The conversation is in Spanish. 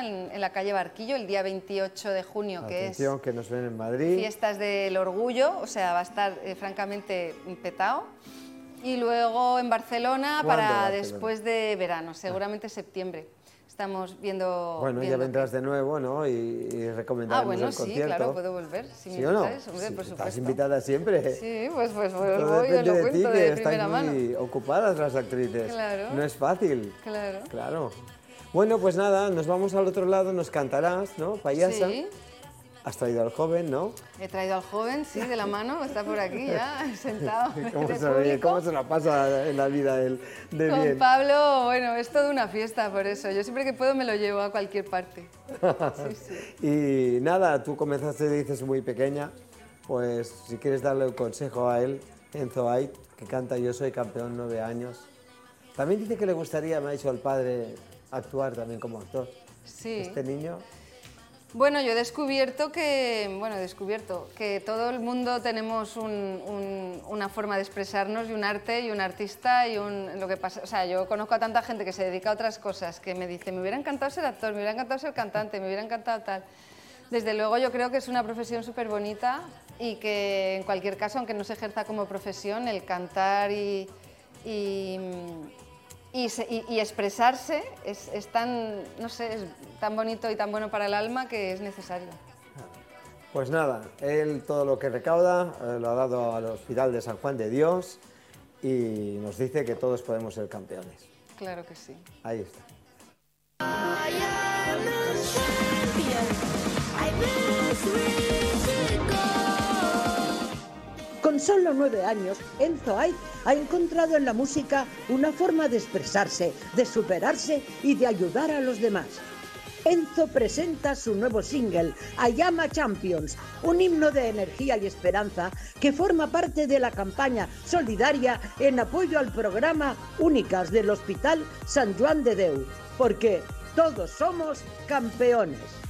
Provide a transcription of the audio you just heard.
en la calle Barquillo, el día 28 de junio, Atención, que nos ven en Madrid. Fiestas del Orgullo, o sea, va a estar francamente petado. Y luego en Barcelona para después de verano, seguramente septiembre. Estamos viendo... Bueno, ya vendrás de nuevo, ¿no? Y recomendaremos el concierto. Sí, claro, puedo volver. Si ¿Sí me o no? invitáis, hombre, Sí, por supuesto. estás invitada siempre. Sí, pues voy y depende os lo de cuento ti, de que primera mano. estáis muy ocupadas las actrices. Claro. No es fácil. Claro. Claro. Bueno, pues nada, nos vamos al otro lado, nos cantarás, ¿no? Payasa. Sí. Has traído al joven, ¿no? He traído al joven, sí, de la mano, está por aquí ya, sentado. ¿Cómo se la pasa en la vida de Con bien? Pablo, bueno, es toda una fiesta por eso. Yo siempre que puedo me lo llevo a cualquier parte. Y nada, tú comenzaste, dices, muy pequeña, pues si quieres darle un consejo a él, Enzo Ait, que canta Yo soy campeón 9 años. También dice que le gustaría, me ha dicho el padre, actuar también como actor. Sí. Este niño... Bueno, yo he descubierto que todo el mundo tenemos una forma de expresarnos y un arte y un artista y lo que pasa, o sea, yo conozco a tanta gente que se dedica a otras cosas que me dice, me hubiera encantado ser actor, me hubiera encantado ser cantante, me hubiera encantado tal. Desde luego yo creo que es una profesión súper bonita y que en cualquier caso, aunque no se ejerza como profesión, el cantar y expresarse es tan, no sé, es tan bonito y tan bueno para el alma que es necesario. Pues nada, él todo lo que recauda lo ha dado al Hospital de San Juan de Dios y nos dice que todos podemos ser campeones. Claro que sí. Ahí está. Con solo 9 años, Enzo Ait ha encontrado en la música una forma de expresarse, de superarse y de ayudar a los demás. Enzo presenta su nuevo single, I Am a Champions, un himno de energía y esperanza que forma parte de la campaña solidaria en apoyo al programa Únicas del Hospital Sant Joan de Déu, porque todos somos campeones.